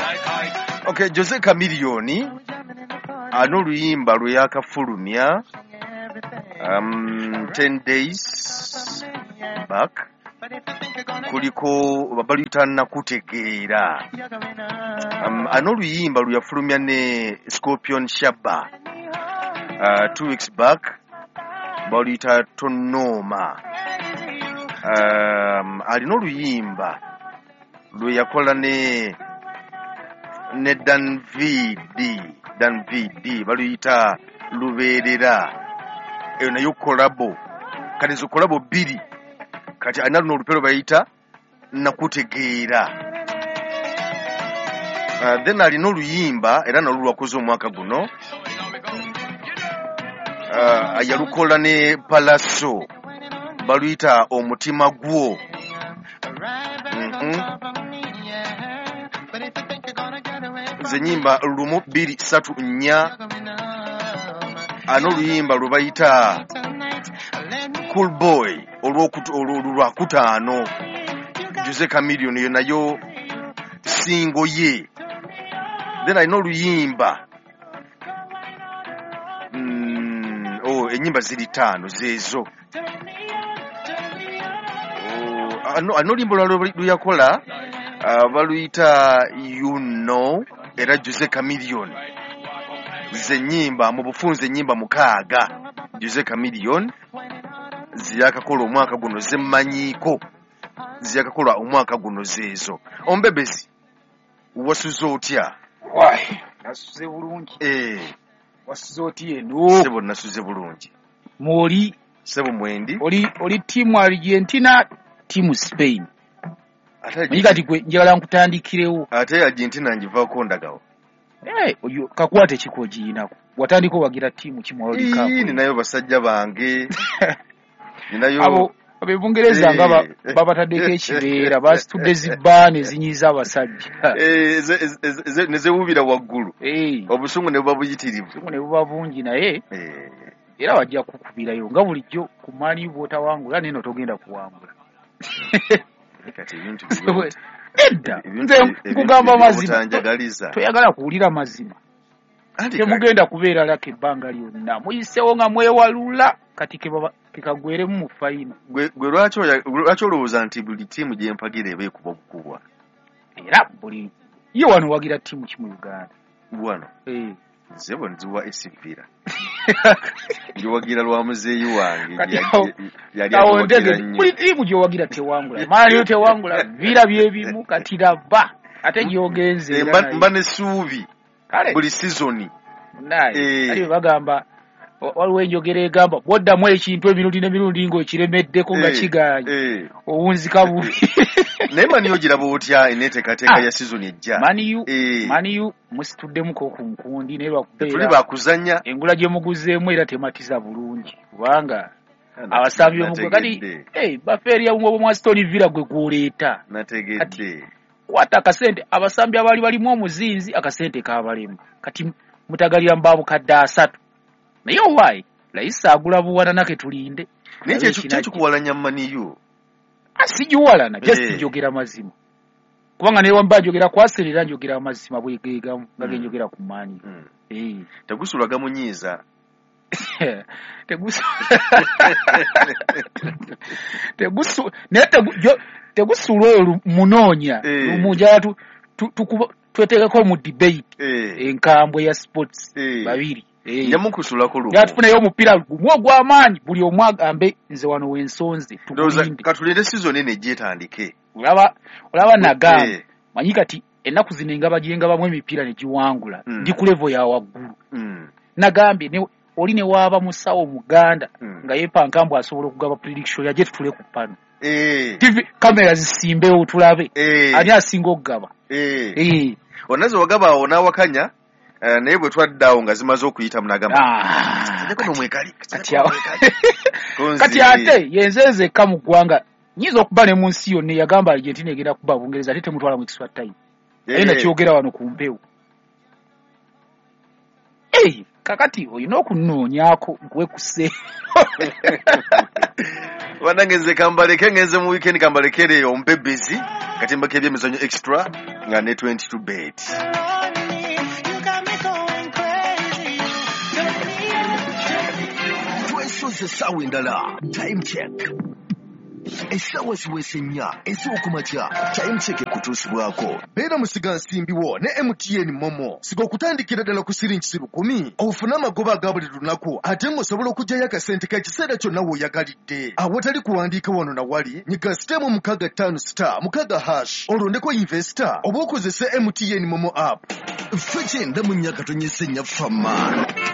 Okay, Jose Chameleone anoluyimba lwe yakafulumya 10 days back kuliko babaluyita nakutegeera anoluyimba lwe yafulumya ne Scorpion Shabba 2 weeks back baluyita Tonoma alina oluyimba lwe yakola ne Dan VD baluyita lubeerera eyo nayo kolabo kati zo kolabo bbiri kati alina luno olupero bayita nakutegeera then alina oluyimba era nalwo lwakoze omwaka guno yalukola ne Palaso baluyita omutima gwo zenyimba lumu 2 3 4 anoluyimba lubayita Cool Boy olwakutaano Jose Chameleone yo nayo singo ye then alina oluyimba enyimba ziri 5 zezo anoluyimba luyakola baluyita You Know era Jose Chameleone zenyimba mu bufunze nyimba 6 Jose Chameleone ziyakakola omwaka guno zemmanyiko ziyakakola omwaka guno zezo ombebezi wasuze otya nasuze bulungi wasuze otya sebo nasuze bulungi moli sebo mwendi oli timu Argentina timu Spain Migati gwe njagala nkutandikirewo ate Argentina njivaako ndagawo oyo kakwate kikoji inako watandiko wagira timu kimwali kapo ninayo basajja bange ninayo abo abebungereza nga babatadeko ekibeera basitudde zibbaane zinyiza abasajja nezewubira waggulu obusungu ne bubabuyitirivu ne buba bungi naye era wajja kukubirayo nga bulijjo ku maali bwotawangula neno togenda kuwangula edda nze nkugamba mazima toyagala kuwulira mazima temugenda kubeera lako ebbanga lyonna muyiseewo nga mwewalula kati kekagweremu mu fayina gwe lwaki olowooza nti buli tiimu gyempagira eba ekuba okukubwa era buli ye wano wagira tiimu kimu Uganda wano nzebo nziwa esivira ngiwagira lwa muzeeyi wange buli tiimu gyowagira tewangula maaliyo tewangula vira byebimu kati rabba ate gyogenze mba nesuubi buli sizoni ali bagamba waliwo enjogera egamba bwoddamu ekintu emirundi n'emirundi ng'okiremeddeko nga kiganye owunzika bubi naye maniyo giraba otya eneeteekateeka ya sizoni ejja maniyu musituddemuko ku nkundi naye lwakubeera tuli bakuzanya engula gye muguzeemu era tematiza bulungi kubanga abasambi b'omugwe kati bafeeriya bumwe bw'omwasitoni villa gwe gw'oleeta nategedde kwata akasente abasambi abaali balimu omuzinzi akasente kaabalemu kati mutagalira mbabukadde 3 naye owaayi layisa agula buwananake tulinde naye kyekikuwalanya maniyo sigiwalana just njogera mazima kubanga naye wamba njogera kwaserera njogera amazima bwegeegamu nga genjogera ku maanyi tegusulaga munyiiza tegusula oyo munoonya lumunjala tweteekako mu debate enkambwe ya sports babiri njamukusulako lumu yatufunayo omupiira gumu ogw'amaanyi buli omu agambe nze wano wensonze katulinde sizoni eno egyetandike olaba nagamba manyi kati ennaku zino engaba gyengabamu emipiira ne giwangula ndi ku level ya waggulu nagambye oli ne waaba musawo Muganda nga yeepankambu asobola okugaba prediction yaje tutule ku pano TV kamera zisimbewo tulabe ani asinga okugaba onazo wagaba onawakanya naye bwe twaddaawo nga zimaze okuyita munagamba kati ate yenzeeze ka mu ggwanga nyiza okuba ne mu nsi yonna yagamba Argentina egenda kuba Bungereza ate temutwala mu Kiswahili ayina kyogera wano ku mpewo kakati olina okunoonyako nkuwe kuse wanangeze kambaleke ngenze mu weekend kambalekere ompebezi katimba k'ebyemizannyo extra nga ne 22 bet twesoze essaawa endala time check essaawa ziweese nnya ez'okumakya time check ekutuusibwako beera musiga nsimbiwo ne MTN Momo siga okutandikira ddala ku siringi 10 ofune amagoba aga buli lunaku ate ng'osobola okuggyayo akasente ka kiseera kyonna w'oyagalidde awatali kuwandiika wano na wali nyiga sitemu 65*6 olondeko investor oba okozese MTN Momo app ffe kyenda mu nnyaka tonyese nnya fama